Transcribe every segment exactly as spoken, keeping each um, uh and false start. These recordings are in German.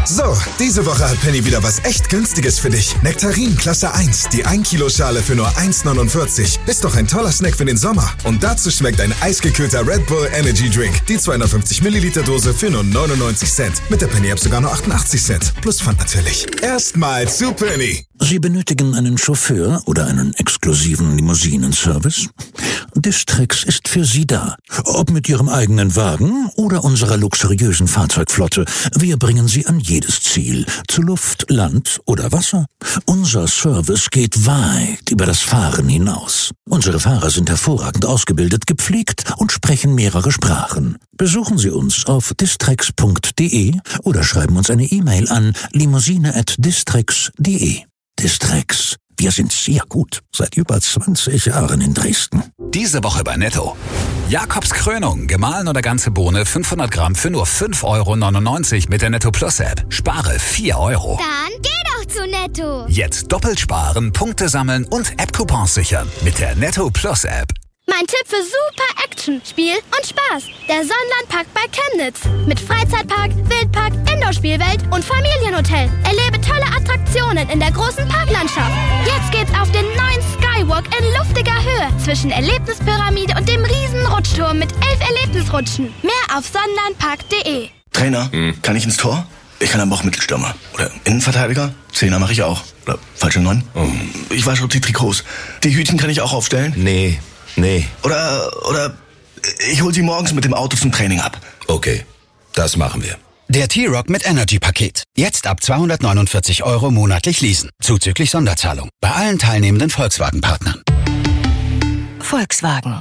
So, diese Woche hat Penny wieder was echt Günstiges für dich. Nektarin Klasse eins, die ein Kilo Schale für nur eins neunundvierzig. Ist doch ein toller Snack für den Sommer. Und dazu schmeckt ein eisgekühlter Red Bull Energy Drink. Die zweihundertfünfzig Milliliter Dose für nur neunundneunzig Cent. Mit der Penny App sogar nur achtundachtzig Cent. Plus Pfand natürlich. Erstmal zu Penny. Sie benötigen einen Chauffeur oder einen exklusiven Limousinenservice? Distrix ist für Sie da. Ob mit Ihrem eigenen Wagen oder unserer luxuriösen Fahrzeugflotte. Wir bringen Sie an jedes Ziel. Zu Luft, Land oder Wasser. Unser Service geht weit über das Fahren hinaus. Unsere Fahrer sind hervorragend ausgebildet, gepflegt und sprechen mehrere Sprachen. Besuchen Sie uns auf distrix punkt de oder schreiben uns eine E-Mail an limousine at distrix punkt de. Distrix. Wir sind sehr gut. Seit über zwanzig Jahren in Dresden. Diese Woche bei Netto. Jakobs Krönung, gemahlen oder ganze Bohne, fünfhundert Gramm für nur fünf Euro neunundneunzig mit der Netto Plus App. Spare vier Euro. Dann geh doch zu Netto. Jetzt doppelt sparen, Punkte sammeln und App-Coupons sichern mit der Netto Plus App. Mein Tipp für super Action, Spiel und Spaß. Der Sonnenlandpark bei Chemnitz. Mit Freizeitpark, Wildpark, Indoor-Spielwelt und Familienhotel. Erlebe tolle Attraktionen in der großen Parklandschaft. Jetzt geht's auf den neuen Skywalk in luftiger Höhe zwischen Erlebnispyramide und dem riesen Rutschturm mit elf Erlebnisrutschen. Mehr auf sonnenlandpark punkt de. Trainer, hm. kann ich ins Tor? Ich kann aber auch Mittelstürmer. Oder Innenverteidiger? Zehner mache ich auch. Oder falsche Neun? Oh. Ich wasche die Trikots. Die Hütchen kann ich auch aufstellen? Nee. Nee. Oder, oder ich hol sie morgens mit dem Auto zum Training ab. Okay, das machen wir. Der T-Rock mit Energy-Paket. Jetzt ab zweihundertneunundvierzig Euro monatlich leasen. Zuzüglich Sonderzahlung. Bei allen teilnehmenden Volkswagen-Partnern. Volkswagen.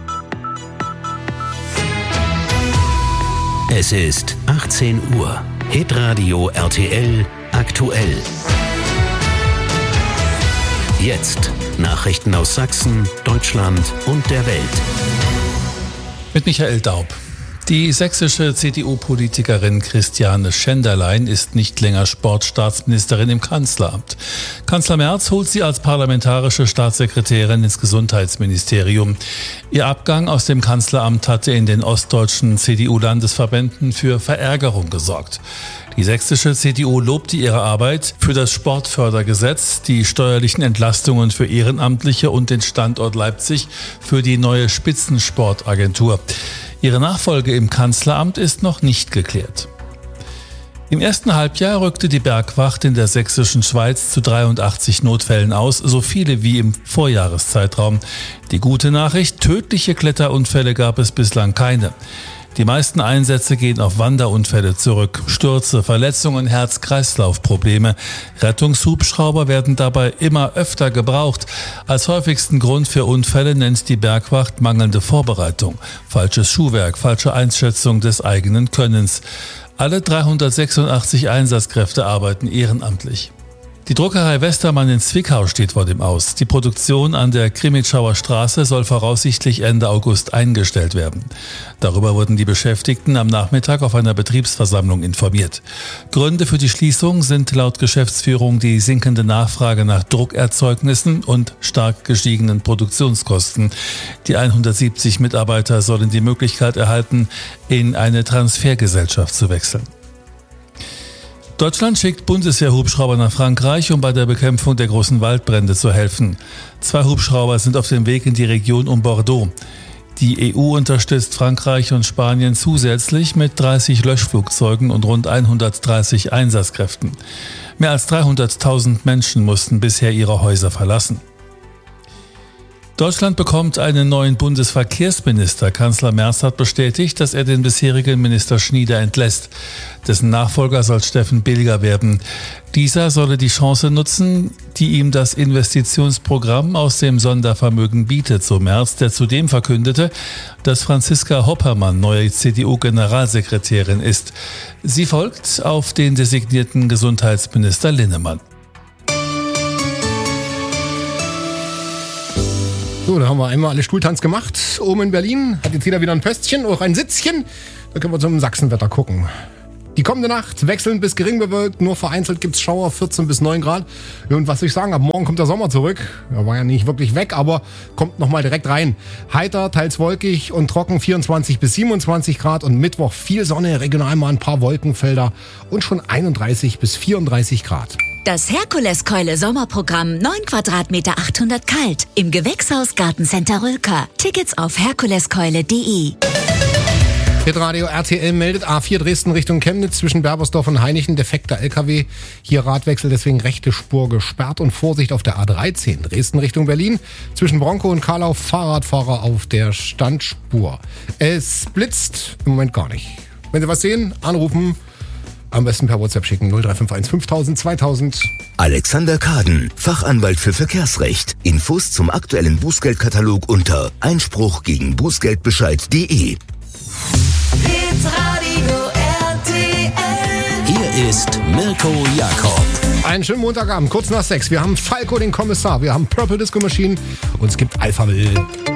Es ist achtzehn Uhr. Hitradio R T L aktuell. Jetzt Nachrichten aus Sachsen, Deutschland und der Welt. Mit Michael Daub. Die sächsische C D U-Politikerin Christiane Schenderlein ist nicht länger Sportstaatsministerin im Kanzleramt. Kanzler Merz holt sie als parlamentarische Staatssekretärin ins Gesundheitsministerium. Ihr Abgang aus dem Kanzleramt hatte in den ostdeutschen C D U-Landesverbänden für Verärgerung gesorgt. Die sächsische C D U lobte ihre Arbeit für das Sportfördergesetz, die steuerlichen Entlastungen für Ehrenamtliche und den Standort Leipzig für die neue Spitzensportagentur. Ihre Nachfolge im Kanzleramt ist noch nicht geklärt. Im ersten Halbjahr rückte die Bergwacht in der sächsischen Schweiz zu dreiundachtzig Notfällen aus, so viele wie im Vorjahreszeitraum. Die gute Nachricht, tödliche Kletterunfälle gab es bislang keine. Die meisten Einsätze gehen auf Wanderunfälle zurück. Stürze, Verletzungen, Herz-Kreislauf-Probleme. Rettungshubschrauber werden dabei immer öfter gebraucht. Als häufigsten Grund für Unfälle nennt die Bergwacht mangelnde Vorbereitung, falsches Schuhwerk, falsche Einschätzung des eigenen Könnens. Alle dreihundertsechsundachtzig Einsatzkräfte arbeiten ehrenamtlich. Die Druckerei Westermann in Zwickau steht vor dem Aus. Die Produktion an der Krimitschauer Straße soll voraussichtlich Ende August eingestellt werden. Darüber wurden die Beschäftigten am Nachmittag auf einer Betriebsversammlung informiert. Gründe für die Schließung sind laut Geschäftsführung die sinkende Nachfrage nach Druckerzeugnissen und stark gestiegenen Produktionskosten. Die hundertsiebzig Mitarbeiter sollen die Möglichkeit erhalten, in eine Transfergesellschaft zu wechseln. Deutschland schickt Bundeswehrhubschrauber nach Frankreich, um bei der Bekämpfung der großen Waldbrände zu helfen. Zwei Hubschrauber sind auf dem Weg in die Region um Bordeaux. Die E U unterstützt Frankreich und Spanien zusätzlich mit dreißig Löschflugzeugen und rund hundertdreißig Einsatzkräften. Mehr als dreihunderttausend Menschen mussten bisher ihre Häuser verlassen. Deutschland bekommt einen neuen Bundesverkehrsminister. Kanzler Merz hat bestätigt, dass er den bisherigen Minister Schnieder entlässt. Dessen Nachfolger soll Steffen Bilger werden. Dieser solle die Chance nutzen, die ihm das Investitionsprogramm aus dem Sondervermögen bietet, so Merz, der zudem verkündete, dass Franziska Hoppermann neue C D U-Generalsekretärin ist. Sie folgt auf den designierten Gesundheitsminister Linnemann. So, da haben wir einmal alle Stuhltanz gemacht. Oben in Berlin hat jetzt jeder wieder ein Pöstchen, auch ein Sitzchen. Da können wir zum Sachsenwetter gucken. Die kommende Nacht wechselnd bis gering bewölkt, nur vereinzelt gibt's Schauer, vierzehn bis neun Grad. Und was soll ich sagen, ab morgen kommt der Sommer zurück. Er war ja nicht wirklich weg, aber kommt nochmal direkt rein. Heiter, teils wolkig und trocken, vierundzwanzig bis siebenundzwanzig Grad. Und Mittwoch viel Sonne, regional mal ein paar Wolkenfelder und schon einunddreißig bis vierunddreißig Grad. Das Herkuleskeule Sommerprogramm, neun Quadratmeter, achthundert kalt. Im Gewächshaus Gartencenter Rülker. Tickets auf herkuleskeule punkt de. Hitradio R T L meldet A vier Dresden Richtung Chemnitz zwischen Berbersdorf und Hainichen. Defekter L K W. Hier Radwechsel, deswegen rechte Spur gesperrt. Und Vorsicht auf der A dreizehn Dresden Richtung Berlin. Zwischen Bronco und Karlau Fahrradfahrer auf der Standspur. Es blitzt im Moment gar nicht. Wenn Sie was sehen, anrufen. Am besten per WhatsApp schicken. null drei fünf eins fünftausend zweitausend. Alexander Kaden, Fachanwalt für Verkehrsrecht. Infos zum aktuellen Bußgeldkatalog unter Einspruch gegen Bußgeldbescheid punkt de. Hitradio R T L. Hier ist Mirko Jakob. Einen schönen Montagabend, kurz nach sechs. Wir haben Falco, den Kommissar. Wir haben Purple Disco Machine und es gibt Alphaville.